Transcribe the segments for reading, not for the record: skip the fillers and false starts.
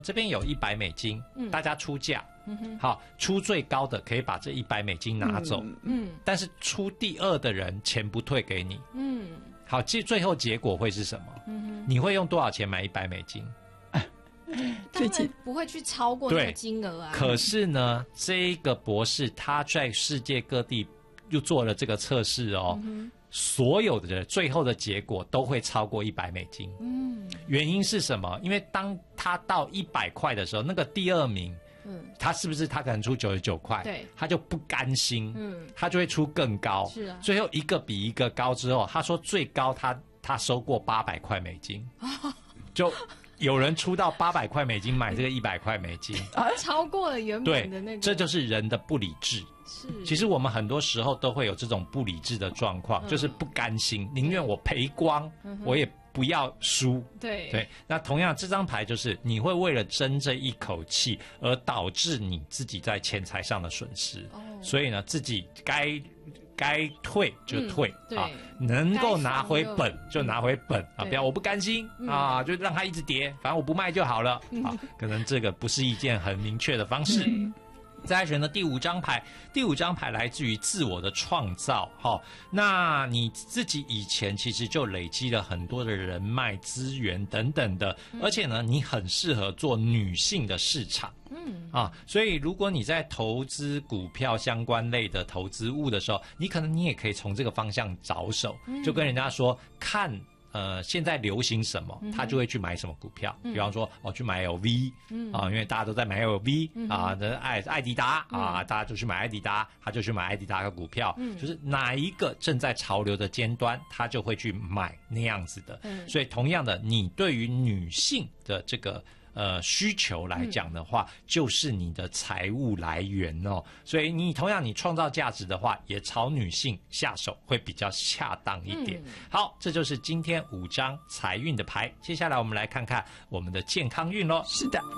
这边有$100，大家出价，好，出最高的可以把这$100拿走，但是出第二的人钱不退给你，好，最后结果会是什么？你会用多少钱买$100？ 当然不会去超过那个金额啊。 可是呢，这个博士他在世界各地又做了这个测试哦。所有的最后的结果都会超过$100。原因是什么？因为当他到100块的时候，那个第二名，他是不是他可能出99块？对，他就不甘心，他就会出更高。是啊，最后一个比一个高之后，他说最高他收过$800块，就有人出到$800块买这个$100块， 超过了原本的那个。 这就是人的不理智。其实我们很多时候都会有这种不理智的状况，就是不甘心，宁愿我赔光，我也不要输。对，那同样这张牌就是你会为了争这一口气而导致你自己在钱财上的损失。所以呢，自己该退就退啊，能够拿回本就拿回本啊，不要我不甘心啊，就让它一直跌，反正我不卖就好了啊。可能这个不是一件很明确的方式。再来选的第5张牌，第5张牌来自于自我的创造。那你自己以前其实就累积了很多的人脉资源等等的，而且呢，你很适合做女性的市场。所以如果你在投资股票相关类的投资物的时候，你也可以从这个方向着手，就跟人家说看。现在流行什么，他就会去买什么股票。比方说，去买 LV，因为大家都在买 LV 啊，艾迪达啊，大家就去买艾迪达，他就去买艾迪达的股票。就是哪一个正在潮流的尖端，他就会去买那样子的。所以同样的，你对于女性的这个需求来讲的话，就是你的财务来源哦。所以你同样你创造价值的话，也朝女性下手会比较恰当一点。好，这就是今天5张财运的牌。接下来我们来看看我们的健康运咯。 是的。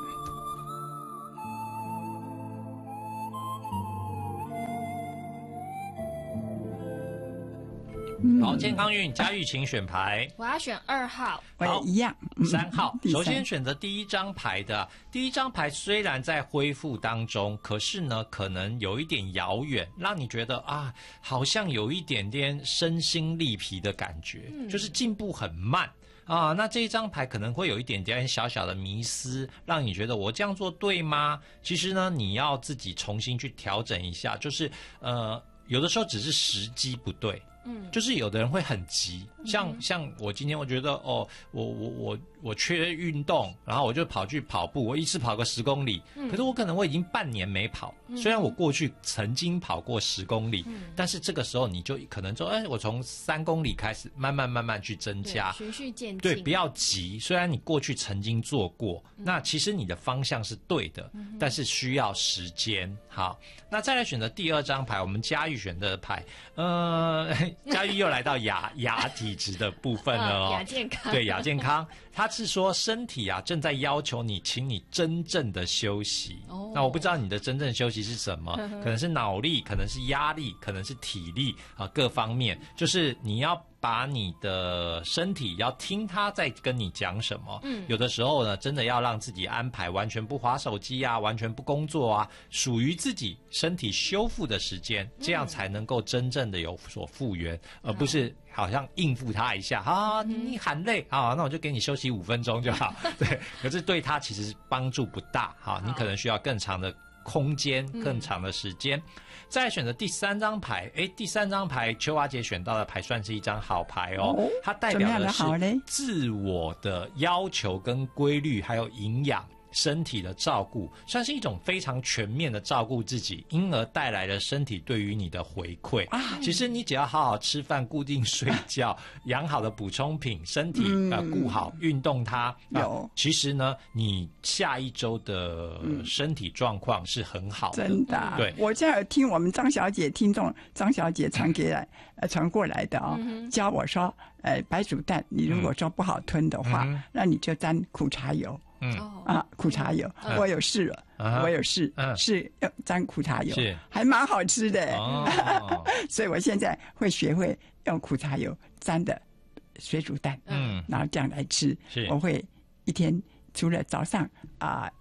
好，健康运，嘉玉请选牌。 我要选2号。 我也一样。 3号。首先选择第1张牌的，第1张牌虽然在恢复当中，可是呢，可能有一点遥远，让你觉得啊，好像有一点点身心力疲的感觉，就是进步很慢。那这一张牌可能会有一点点小小的迷思，让你觉得我这样做对吗？其实呢，你要自己重新去调整一下，就是有的时候只是时机不对。就是有的人会很急，像我今天我觉得我缺运动，然后我就跑去跑步，我一次跑个10公里，可是我已经半年没跑，虽然我过去曾经跑过10公里，但是这个时候你就可能说，我从3公里开始，慢慢去增加， 循序渐进， 对，不要急。虽然你过去曾经做过，那其实你的方向是对的，但是需要时间。好，那再来选择第2张牌，我们嘉玉选的牌，嘉玉又来到亚体质的部分了亚健康， 对，亚健康，他是说身体正在要求你，请你真正的休息。那我不知道你的真正休息是什么，可能是脑力，可能是压力，可能是体力各方面，就是你要把你的身体要听他在跟你讲什么。有的时候呢，真的要让自己安排完全不滑手机啊，完全不工作啊，属于自己身体修复的时间，这样才能够真正的有所复原，而不是好像应付他一下你喊累那我就给你休息5分钟就好。对，可是对他其实帮助不大你可能需要更长的空间，更长的时间。再来选择第3张牌，第3张牌秋华姐选到的牌算是一张好牌它代表的是自我的要求跟规律，还有营养。身体的照顾算是一种非常全面的照顾自己，因而带来了身体对于你的回馈。其实你只要好好吃饭，固定睡觉，养好的补充品，身体顾好，运动它，其实呢，你下一周的身体状况是很好的。 真的，对，我现在听我们张小姐听众张小姐传过来的教我说，白煮蛋你如果说不好吞的话，那你就沾苦茶油。苦茶油，我有试了，是要沾苦茶油，还蛮好吃的。所以我现在会学会用苦茶油沾的水煮蛋，然后这样来吃。我会一天除了早上